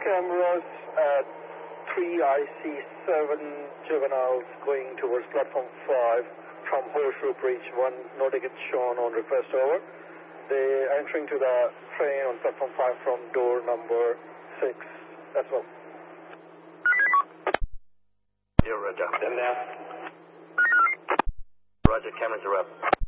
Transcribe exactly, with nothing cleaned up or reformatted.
cameras at three I C seven juveniles going towards platform five from Horseshoe Bridge. One no ticket shown on request, over. They are entering to the train on platform five from door number six as well. Yeah, Roger. Then there. Roger, cameras are up.